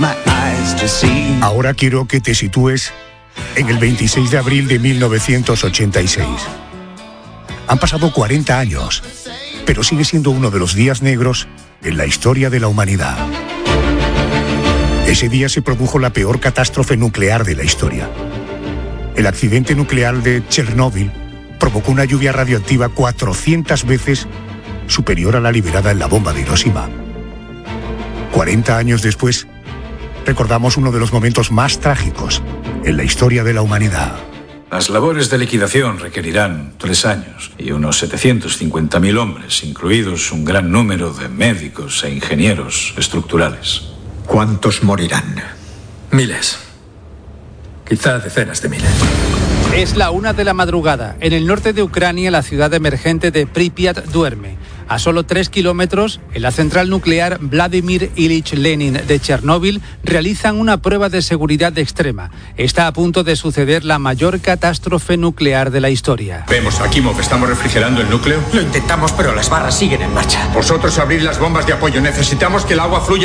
Ahora quiero que te sitúes en el 26 de abril de 1986. Han pasado 40 años, pero sigue siendo uno de los días negros en la historia de la humanidad. Ese día se produjo la peor catástrofe nuclear de la historia. El accidente nuclear de Chernóbil provocó una lluvia radioactiva 400 veces superior a la liberada en la bomba de Hiroshima. 40 años después, recordamos uno de los momentos más trágicos en la historia de la humanidad. Las labores de liquidación requerirán 3 años y unos 750.000 hombres, incluidos un gran número de médicos e ingenieros estructurales. ¿Cuántos morirán? Miles. Quizá decenas de miles. Es la 1 de la madrugada. En el norte de Ucrania, la ciudad emergente de Pripyat duerme. A solo 3 kilómetros, en la central nuclear Vladimir Ilich Lenin de Chernóbil, realizan una prueba de seguridad extrema. Está a punto de suceder la mayor catástrofe nuclear de la historia. Vemos, Akimov, ¿estamos refrigerando el núcleo? Lo intentamos, pero las barras siguen en marcha. Vosotros abrid las bombas de apoyo. Necesitamos que el agua fluya